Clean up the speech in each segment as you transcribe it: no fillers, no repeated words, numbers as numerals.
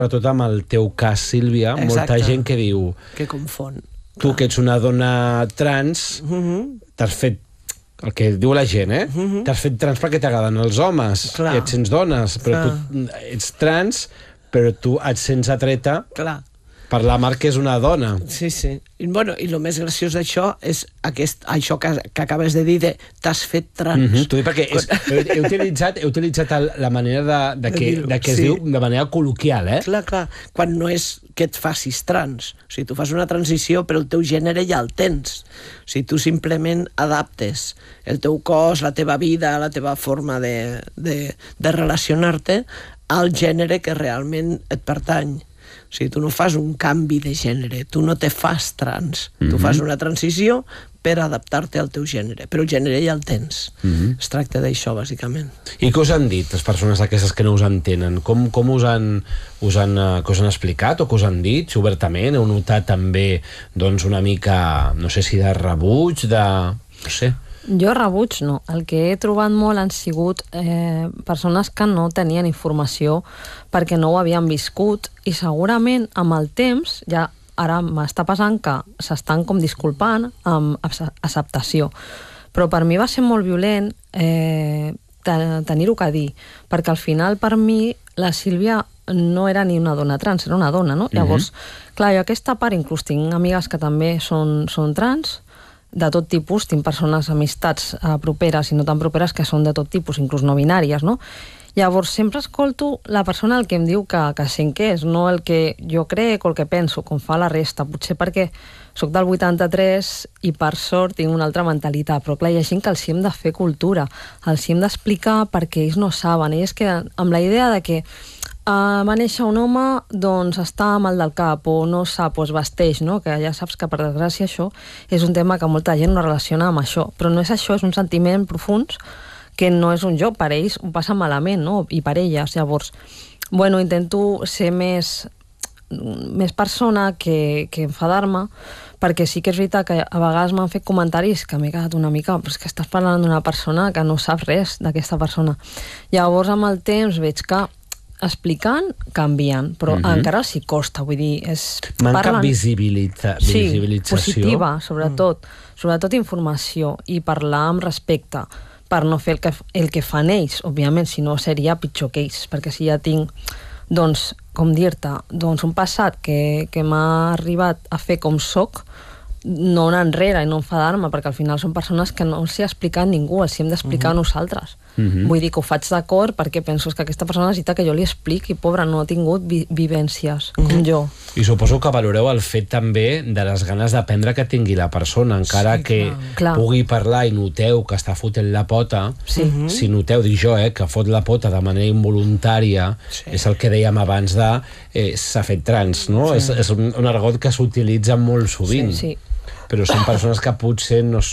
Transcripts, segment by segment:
Sobretot amb el teu cas, Sílvia, molta gent que diu... Que confon. Tu, que ets una dona trans, t'has fet, el que diu la gent, t'has fet trans perquè t'agraden els homes, i et sents dones, però tu ets trans, però tu et sents atreta per la Mar, que és una dona. Sí. I el més graciós d'això és això que acabes de dir de t'has fet trans. T'ho dic perquè he utilitzat la manera de que es diu de manera col·loquial, Clar. Quan no és que et facis trans. O sigui, tu fas una transició, però el teu gènere ja el tens. O sigui, tu simplement adaptes el teu cos, la teva vida, la teva forma de relacionar-te al gènere que realment et pertany. O sigui, tu no fas un canvi de gènere, tu no te fas trans, tu fas una transició per adaptar-te al teu gènere, però el gènere ja el tens. Es tracta d'això, bàsicament. I què us han dit, les persones aquestes que no us entenen? Com us han explicat o què us han dit obertament? Heu notat també una mica, no sé si de rebuig, no sé... Jo rebuig no. El que he trobat molt han sigut persones que no tenien informació perquè no ho havien viscut i segurament amb el temps, ja ara m'està passant que s'estan com disculpant amb acceptació. Però per mi va ser molt violent tenir-ho que dir, perquè al final per mi la Sílvia no era ni una dona trans, era una dona, no? Llavors, clar, jo aquesta part, inclús tinc amigues que també són trans, de tot tipus, tinc persones, amistats properes i no tan properes que són de tot tipus, inclús no binàries, no? Llavors sempre escolto la persona el que em diu que sent que és, no el que jo crec o el que penso, com fa la resta, potser perquè soc del 83 i per sort tinc una altra mentalitat, però clar, hi ha gent que els hi hem de fer cultura, els hi hem d'explicar perquè ells no saben, ells queden amb la idea de que va néixer un home, doncs està mal del cap o no sap, o es vesteix, no? Que ja saps que per desgràcia això és un tema que molta gent no relaciona amb això, però no és això, és un sentiment profund que no és un jo, per ells ho passa malament, no? I per elles, llavors intento ser més persona que enfadar-me, perquè sí que és veritat que a vegades m'han fet comentaris que m'he quedat una mica, però és que estàs parlant d'una persona que no sap res d'aquesta persona. Llavors amb el temps veig que explicant, canvien, però encara els hi costa, vull dir... Manca visibilització. Sí, positiva, sobretot informació, i parlar amb respecte, per no fer el que fan ells, òbviament, si no seria pitjor que ells, perquè si ja tinc, doncs, com dir-te, doncs un passat que m'ha arribat a fer com soc, no anar enrere i no enfadar-me, perquè al final són persones que no els hi ha explicat ningú, els hi hem d'explicar a nosaltres. Vull dir que ho faig d'acord perquè penso que aquesta persona necessita que jo li expliqui, pobra, no ha tingut vivències com jo. I suposo que valoreu el fet també de les ganes d'aprendre que tingui la persona, encara que pugui parlar i noteu que està fotent la pota, si noteu, dic jo, que fot la pota de manera involuntària, és el que dèiem abans de s'ha fet trans, no? És un argot que s'utilitza molt sovint, però són persones que potser no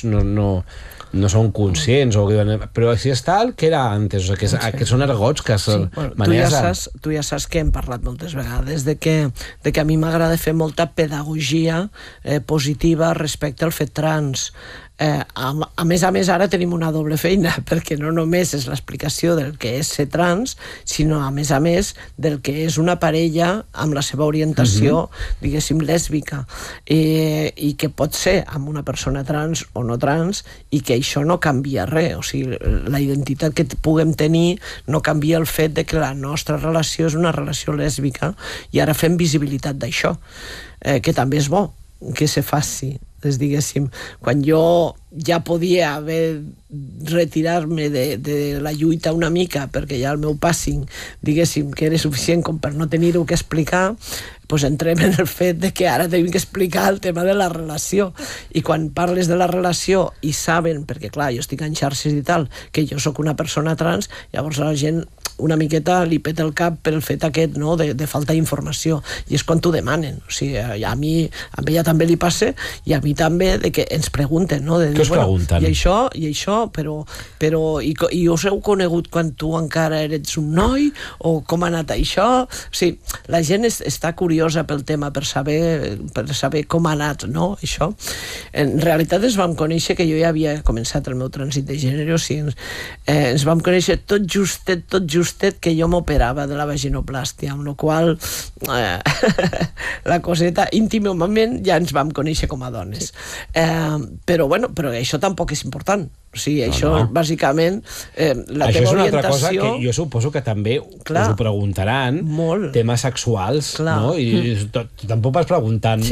són conscients, però si està el que era antes, que són argots que són maneres... Tu ja saps que hem parlat moltes vegades de que a mi m'agrada fer molta pedagogia positiva respecte al fet trans. A més, ara tenim una doble feina, perquè no només és l'explicació del que és ser trans, sinó a més del que és una parella amb la seva orientació, diguéssim, lèsbica, i que pot ser amb una persona trans o no trans, i que això no canvia res. O sigui, la identitat que puguem tenir no canvia el fet de que la nostra relació és una relació lèsbica, i ara fem visibilitat d'això, que també és bo que se faci. Diguéssim, quan jo ja podia haver retirar-me de la lluita una mica perquè ja el meu passing, diguéssim, que era suficient com per no tenir-ho que explicar, doncs entrem en el fet de que ara tenim que explicar el tema de la relació, i quan parles de la relació i saben, perquè clar, jo estic en xarxes i tal, que jo sóc una persona trans, llavors la gent una miqueta li peta el cap per el fet aquest, no?, de falta d'informació, i és quan t'ho demanen. O sigui, a ella també li passa, i a mi també, de que ens pregunten, no?, de dir, pregunten? I això, però i us heu conegut quan tu encara eres un noi, o com ha anat això? O sigui, la gent està curiosa pel tema, per saber com ha anat, no?, això. En realitat ens vam conèixer, que jo ja havia començat el meu trànsit de gènere, o sigui, ens vam conèixer tot justet, justet que jo m'operava de la vaginoplàstia, amb la qual la coseta íntimament ja ens vam conèixer com a dones. Però això tampoc és important. O sigui, això, bàsicament, la això teva orientació... Això és una altra cosa que jo suposo que també us ho preguntaran, temes sexuals, no? I tampoc vas preguntant